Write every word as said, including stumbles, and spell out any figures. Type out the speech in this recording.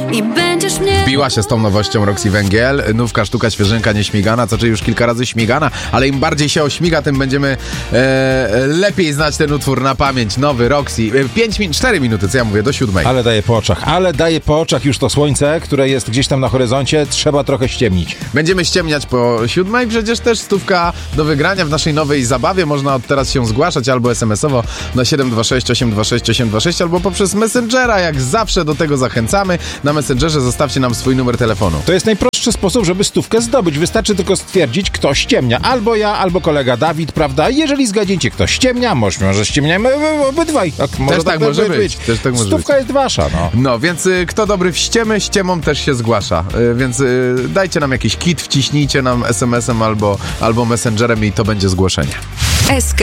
i będziesz mnie... Wbiła się z tą nowością Roxy Węgiel, nówka sztuka świeżynka, nieśmigana, co czyli już kilka razy śmigana, ale im bardziej się ośmiga, tym będziemy e, lepiej znać ten utwór na pamięć. Nowy Roxy, pięć min, cztery minuty, co ja mówię, do siódmej. Ale daje po oczach, ale daje po oczach już to słońce, które jest gdzieś tam na horyzoncie, trzeba trochę ściemnić. Będziemy ściemniać po siódmej, przecież też stówka do wygrania w naszej nowej zabawie. Można od teraz się zgłaszać albo es em esowo na siedem dwa sześć osiem dwa sześć osiem dwa sześć albo poprzez Messengera, jak zawsze do tego zachęcamy. Na Messengerze zostawcie nam swój numer telefonu. To jest najprostszy sposób, żeby stówkę zdobyć. Wystarczy tylko stwierdzić, kto ściemnia. Albo ja, albo kolega Dawid, prawda? Jeżeli zgadziecie, kto ściemnia, może, może ściemniamy obydwaj. Tak, może Też tak, tak może być. być. Też tak może Stówka być. jest wasza, no. No, więc y, kto dobry w ściemy, ściemą też się zgłasza. Y, więc y, dajcie nam jakiś kit, wciśnijcie nam es em esem albo, albo Messengerem i to będzie zgłoszenie. S K.